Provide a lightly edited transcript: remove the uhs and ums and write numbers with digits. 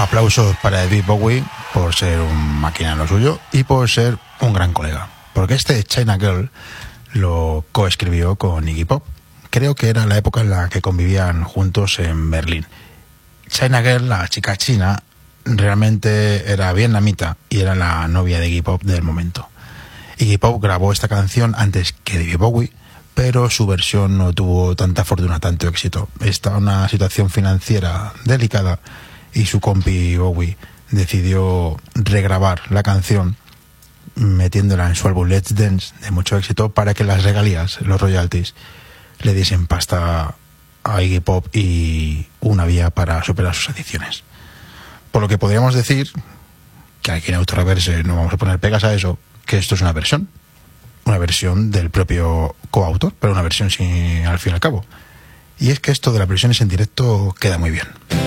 Aplausos para David Bowie por ser un máquina en lo suyo y por ser un gran colega. Porque este China Girl lo coescribió con Iggy Pop. Creo que era la época en la que convivían juntos en Berlín. China Girl, la chica china, realmente era vietnamita y era la novia de Iggy Pop del momento. Iggy Pop grabó esta canción antes que David Bowie, pero su versión no tuvo tanta fortuna, tanto éxito. Estaba en una situación financiera delicada y su compi Bowie decidió regrabar la canción metiéndola en su álbum Let's Dance, de mucho éxito, para que las regalías, los royalties, le diesen pasta a Iggy Pop y una vía para superar sus adicciones. Por lo que podríamos decir, que aquí en Autoreverse no vamos a poner pegas a eso, que esto es una versión del propio coautor, pero una versión sin, al fin y al cabo. Y es que esto de las versiones en directo queda muy bien.